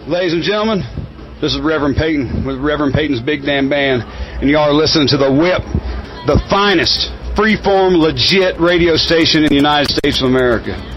Ladies and gentlemen, this is Reverend Peyton with Reverend Peyton's Big Damn Band, and y'all are listening to The Whip, the finest, freeform, legit radio station in the United States of America.